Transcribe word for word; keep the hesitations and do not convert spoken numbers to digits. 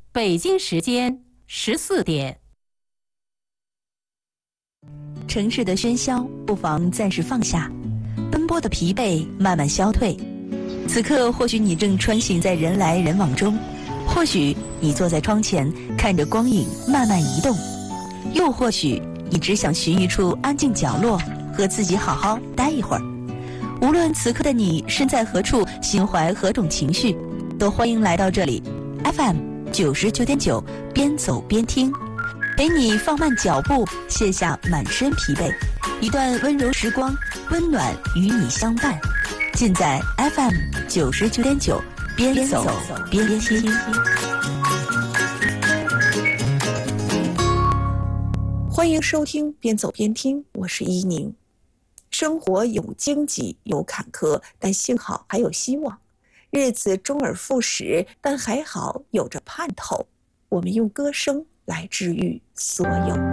北京时间十四点。 城市的喧嚣不妨暂时放下，奔波的疲惫慢慢消退。此刻或许你正穿行在人来人往中，或许你坐在窗前看着光影慢慢移动，又或许你只想寻一处安静角落，和自己好好待一会儿。无论此刻的你身在何处，心怀何种情绪，都欢迎来到这里 F M 九十九点九，边走边听，陪你放慢脚步，卸下满身疲惫，一段温柔时光，温暖与你相伴。尽在 F M 九十九点九，边走边听。 欢迎收听边走边听，我是依宁。生活有荆棘有坎坷，但幸好还有希望。日子周而复始，但还好有着盼头。我们用歌声来治愈所有。